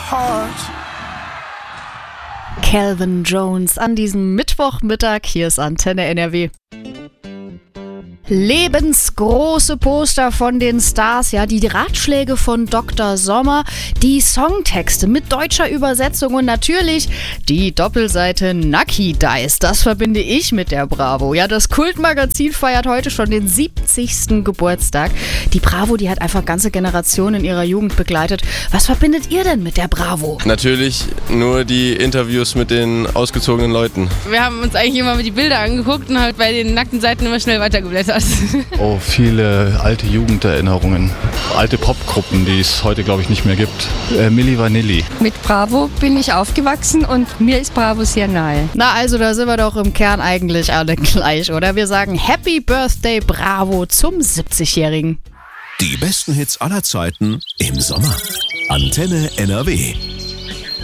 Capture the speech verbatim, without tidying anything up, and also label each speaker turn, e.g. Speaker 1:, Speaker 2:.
Speaker 1: heart.
Speaker 2: Calvin Jones an diesem Mittwochmittag. Hier ist Antenne N R W. Lebensgroße Poster von den Stars, ja, die Ratschläge von Doktor Sommer, die Songtexte mit deutscher Übersetzung und natürlich die Doppelseite Nucky Dice. Das verbinde ich mit der Bravo. Ja, das Kultmagazin feiert heute schon den siebzigsten Geburtstag. Die Bravo, die hat einfach ganze Generationen in ihrer Jugend begleitet. Was verbindet ihr denn mit der Bravo?
Speaker 3: Natürlich nur die Interviews mit den ausgezogenen Leuten.
Speaker 4: Wir haben uns eigentlich immer die Bilder angeguckt und halt bei den nackten Seiten immer schnell weitergeblättert.
Speaker 5: Oh, viele alte Jugenderinnerungen. Alte Popgruppen, die es heute, glaube ich, nicht mehr gibt. Äh, Milli Vanilli.
Speaker 6: Mit Bravo bin ich aufgewachsen und mir ist Bravo sehr nahe.
Speaker 2: Na, also da sind wir doch im Kern eigentlich alle gleich, oder? Wir sagen Happy Birthday Bravo zum siebzigjährigen.
Speaker 1: Die besten Hits aller Zeiten im Sommer. Antenne N R W.